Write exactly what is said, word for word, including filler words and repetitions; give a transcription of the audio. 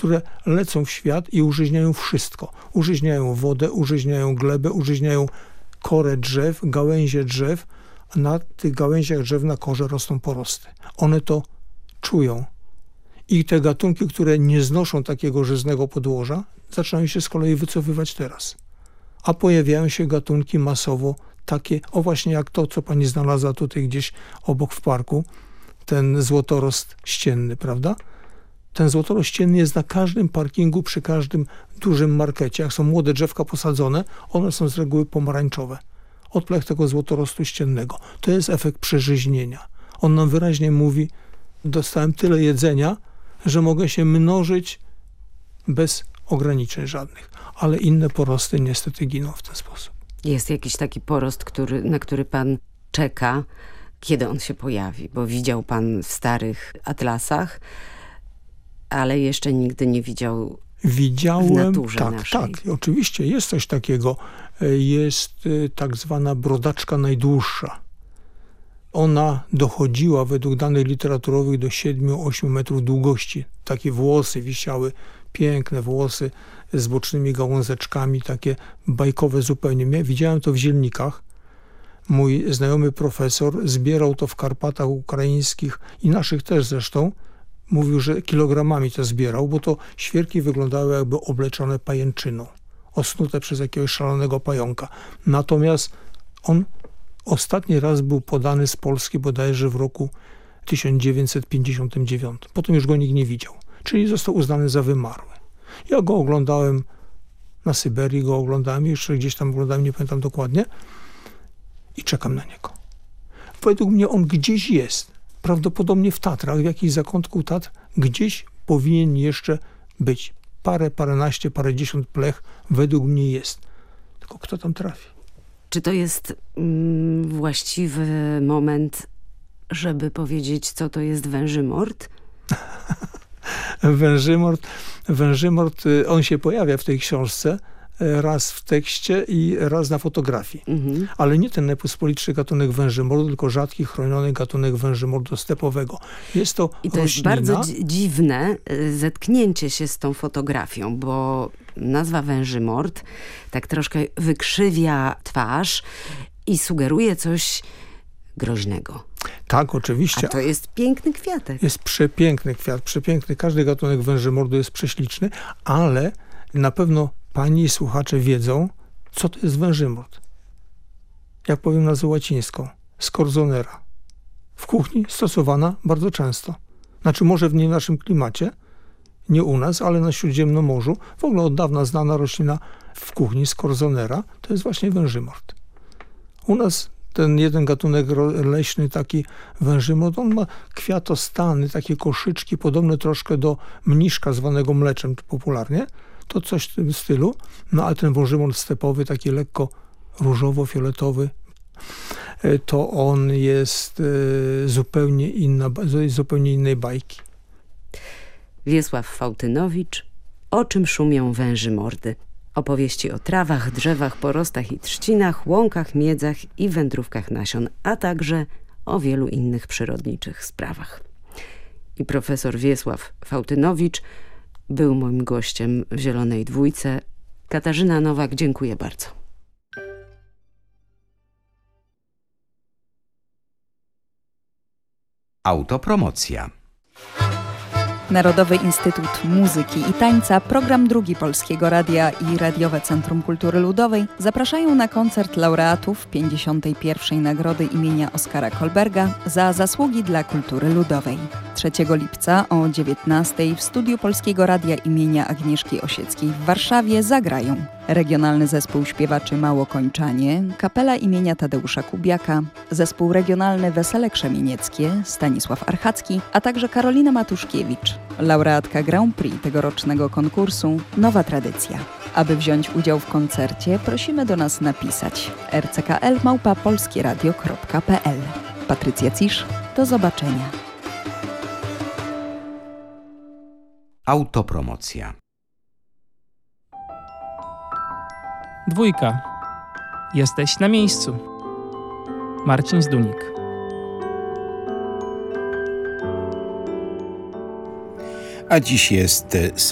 które lecą w świat i użyźniają wszystko. Użyźniają wodę, użyźniają glebę, użyźniają korę drzew, gałęzie drzew. A na tych gałęziach drzew na korze rosną porosty. One to czują. I te gatunki, które nie znoszą takiego żyznego podłoża, zaczynają się z kolei wycofywać teraz. A pojawiają się gatunki masowo takie, o właśnie jak to, co pani znalazła tutaj gdzieś obok w parku, ten złotorost ścienny, prawda? Ten złotorost ścienny jest na każdym parkingu, przy każdym dużym markecie. Jak są młode drzewka posadzone, one są z reguły pomarańczowe. Odplech tego złotorostu ściennego. To jest efekt przeżyźnienia. On nam wyraźnie mówi, dostałem tyle jedzenia, że mogę się mnożyć bez ograniczeń żadnych. Ale inne porosty niestety giną w ten sposób. Jest jakiś taki porost, który, na który pan czeka, kiedy on się pojawi? Bo widział pan w starych atlasach, ale jeszcze nigdy nie widział Widziałem, w naturze tak, naszej. tak, oczywiście jest coś takiego. Jest y, tak zwana brodaczka najdłuższa. Ona dochodziła według danych literaturowych do siedem do ośmiu metrów długości. Takie włosy wisiały, piękne włosy z bocznymi gałązeczkami, takie bajkowe zupełnie. Widziałem to w zielnikach. Mój znajomy profesor zbierał to w Karpatach ukraińskich i naszych też zresztą. Mówił, że kilogramami to zbierał, bo to świerki wyglądały jakby obleczone pajęczyną, osnute przez jakiegoś szalonego pająka. Natomiast on ostatni raz był podany z Polski bodajże w roku tysiąc dziewięćset pięćdziesiątym dziewiątym. Potem już go nikt nie widział, czyli został uznany za wymarły. Ja go oglądałem na Syberii, go oglądałem, jeszcze gdzieś tam oglądałem, nie pamiętam dokładnie, i czekam na niego. Według mnie on gdzieś jest. Prawdopodobnie w Tatrach, w jakimś zakątku Tatr, gdzieś powinien jeszcze być. Parę, paręnaście, parędziesiąt plech według mnie jest. Tylko kto tam trafi? Czy to jest mm, właściwy moment, żeby powiedzieć, co to jest wężymort? Wężymort, wężymort, on się pojawia w tej książce raz w tekście i raz na fotografii. Mhm. Ale nie ten najpospolitszy gatunek wężymordu, tylko rzadki, chroniony gatunek wężymordu stepowego. Jest to I to roślina. jest bardzo dziwne zetknięcie się z tą fotografią, bo nazwa wężymord tak troszkę wykrzywia twarz i sugeruje coś groźnego. Tak, oczywiście. A to jest piękny kwiatek. Jest przepiękny kwiat, przepiękny. Każdy gatunek wężymordu jest prześliczny, ale na pewno pani i słuchacze wiedzą, co to jest wężymord. Jak powiem nazwę łacińską. Scorzonera. W kuchni stosowana bardzo często. Znaczy może w nie naszym klimacie, nie u nas, ale na Śródziemnomorzu. W ogóle od dawna znana roślina w kuchni scorzonera to jest właśnie wężymord. U nas ten jeden gatunek leśny, taki wężymord, on ma kwiatostany, takie koszyczki, podobne troszkę do mniszka zwanego mleczem popularnie. To coś w tym stylu. No ale ten wężymord stepowy, taki lekko różowo-fioletowy, to on jest zupełnie inna, zupełnie innej bajki. Wiesław Fałtynowicz. O czym szumią wężymordy? Opowieści o trawach, drzewach, porostach i trzcinach, łąkach, miedzach i wędrówkach nasion, a także o wielu innych przyrodniczych sprawach. I profesor Wiesław Fałtynowicz był moim gościem w Zielonej Dwójce. Katarzyna Nowak, dziękuję bardzo. Autopromocja. Narodowy Instytut Muzyki i Tańca, program Drugi Polskiego Radia i Radiowe Centrum Kultury Ludowej zapraszają na koncert laureatów pięćdziesiątej pierwszej Nagrody imienia Oskara Kolberga za zasługi dla kultury ludowej. trzeciego lipca o dziewiętnastej w studiu Polskiego Radia imienia Agnieszki Osieckiej w Warszawie zagrają regionalny zespół śpiewaczy Małokończanie, kapela imienia Tadeusza Kubiaka, zespół regionalny Wesele Krzemienieckie, Stanisław Archacki, a także Karolina Matuszkiewicz, laureatka Grand Prix tegorocznego konkursu Nowa Tradycja. Aby wziąć udział w koncercie, prosimy do nas napisać r c k l małpa polskieradio kropka p l. Patrycja Cisz, do zobaczenia. Autopromocja. Dwójka. Jesteś na miejscu. Marcin Zdunik. A dziś jest